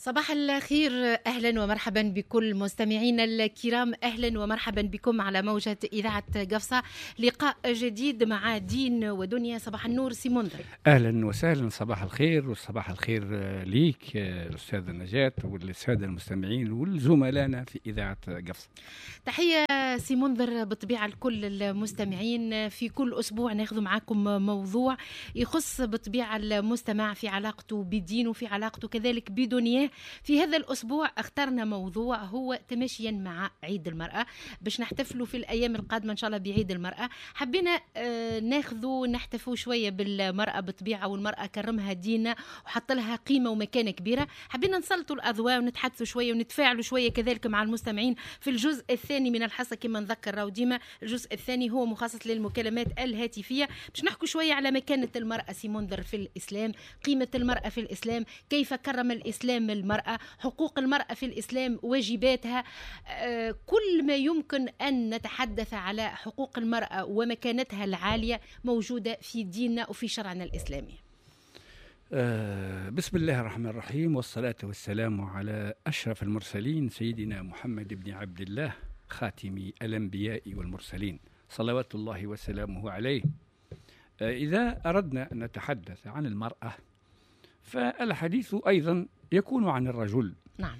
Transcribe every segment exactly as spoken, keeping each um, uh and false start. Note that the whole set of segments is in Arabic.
صباح الخير، أهلا ومرحبا بكل مستمعينا الكرام. أهلا ومرحبا بكم على موجة إذاعة قفصة. لقاء جديد مع دين ودنيا. صباح النور سيموندر. أهلا وسهلا، صباح الخير وصباح الخير ليك الأستاذة نجاة والسادة المستمعين والزملائنا في إذاعة قفصة. تحية سيموندر بالطبيعة لكل المستمعين. في كل أسبوع ناخذ معكم موضوع يخص بالطبيعة المستمع في علاقته بدينه، في علاقته كذلك بدنياه. في هذا الأسبوع اخترنا موضوع هو تماشيا مع عيد المرأة، باش نحتفلوا في الأيام القادمة إن شاء الله بعيد المرأة. حبينا آه ناخذوا نحتفوا شوية بالمرأة بالطبيعة، والمرأة كرمها ديننا وحط لها قيمة ومكانة كبيرة. حبينا نسلطوا الأضواء ونتحدثوا شوية ونتفاعلوا شوية كذلك مع المستمعين في الجزء الثاني من الحصة. كما نذكر راو ديما الجزء الثاني هو مخصص للمكالمات الهاتفية، باش نحكوا شوية على مكانة المرأة سيموندر في الإسلام، قيمة المرأة في الإسلام، كيف كرم الإسلام المرأة، حقوق المرأة في الإسلام، واجباتها، آه كل ما يمكن أن نتحدث على حقوق المرأة ومكانتها العالية موجودة في ديننا وفي شرعنا الإسلامي. آه بسم الله الرحمن الرحيم، والصلاة والسلام على أشرف المرسلين سيدنا محمد بن عبد الله خاتم الأنبياء والمرسلين صلوات الله وسلامه عليه. آه إذا أردنا أن نتحدث عن المرأة فالحديث أيضا يكون عن الرجل. نعم.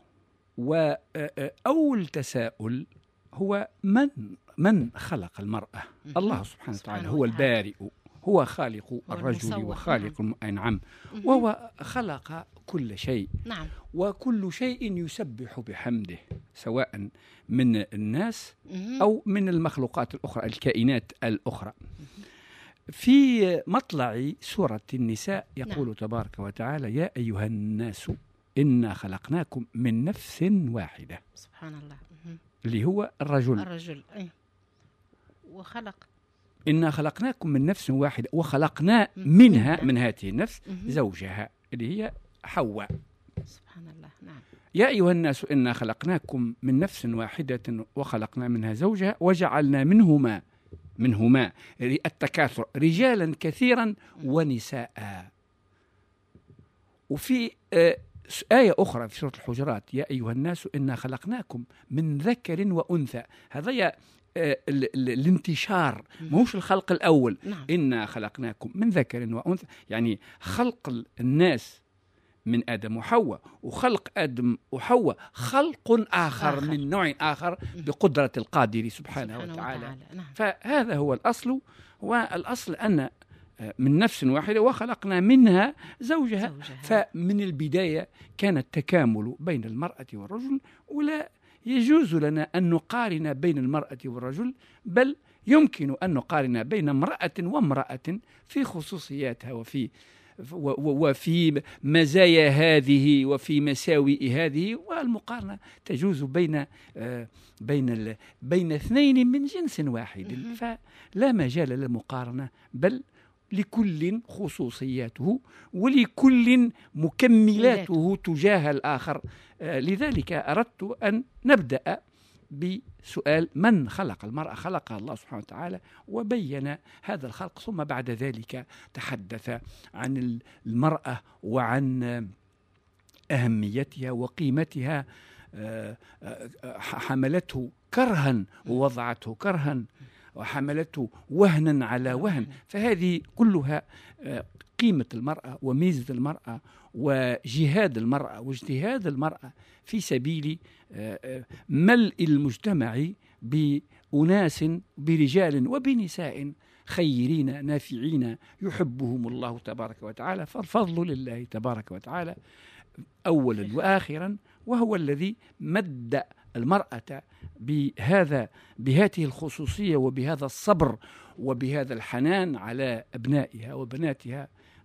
وأول تساؤل هو من من خلق المرأة؟ الله سبحانه وتعالى هو البارئ، هو خالق الرجل وخالق نعم. الأنعام، وهو خلق كل شيء. نعم. وكل شيء يسبح بحمده، سواء من الناس أو من المخلوقات الأخرى، الكائنات الأخرى. في مطلع سورة النساء يقول نعم. تبارك وتعالى: يا أيها الناس إنا خلقناكم من نفس واحدة. سبحان الله. اللي هو الرجل. الرجل أي. وخلق إنا خلقناكم من نفس واحدة وخلقنا منها من هذه النفس زوجها اللي هي حواء. سبحان الله. نعم. يا أيها الناس إنا خلقناكم من نفس واحدة وخلقنا منها زوجها وجعلنا منهما منهما التكاثر رجالا كثيرا ونساء. وفي آية أخرى في سورة الحجرات: يا أيها الناس إنا خلقناكم من ذكر وأنثى. هذا الانتشار، مش الخلق الأول. نعم. إنا خلقناكم من ذكر وأنثى، يعني خلق الناس من آدم وحواء، وخلق آدم وحواء خلق آخر, آخر من نوع آخر بقدرة القادر سبحانه, سبحانه وتعالى, وتعالى. نعم. فهذا هو الأصل، والأصل أن من نفس واحدة وخلقنا منها زوجها, زوجها. فمن البداية كان التكامل بين المرأة والرجل، ولا يجوز لنا أن نقارن بين المرأة والرجل، بل يمكن أن نقارن بين امرأة وامرأة في خصوصياتها وفي وفي مزايا هذه وفي مساوئ هذه، والمقارنة تجوز بين بين بين اثنين من جنس واحد، فلا مجال للمقارنة، بل لكل خصوصياته ولكل مكملاته تجاه الآخر. لذلك أردت أن نبدأ بسؤال: من خلق المرأة؟ خلقها الله سبحانه وتعالى وبين هذا الخلق، ثم بعد ذلك تحدث عن المرأة وعن أهميتها وقيمتها. حملته كرها ووضعته كرها، وحملته وهنا على وهن. فهذه كلها قيمة المرأة وميزة المرأة وجهاد المرأة واجتهاد المرأة في سبيل ملء المجتمع بأناس برجال وبنساء خيرين نافعين يحبهم الله تبارك وتعالى. فالفضل لله تبارك وتعالى أولا وآخرا، وهو الذي مد المرأة بهذا بهذه الخصوصية وبهذا الصبر وبهذا الحنان على أبنائها وبناتها.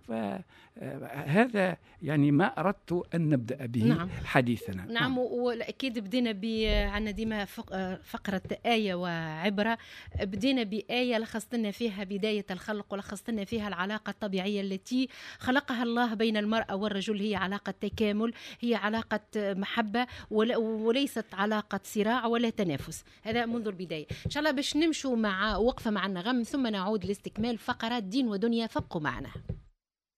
فهذا يعني ما أردت أن نبدأ به نعم. حديثنا. نعم. وأكيد بدينا عنا ديما فقرة آية وعبرة. بدينا بآية لخصت لنا فيها بداية الخلق، ولخصت لنا فيها العلاقة الطبيعية التي خلقها الله بين المرأة والرجل. هي علاقة تكامل، هي علاقة محبة، وليست علاقة صراع ولا تنافس. هذا منذ البداية. إن شاء الله باش نمشوا مع وقفة مع النغم، ثم نعود لاستكمال فقرات دين ودنيا، فابقوا معنا.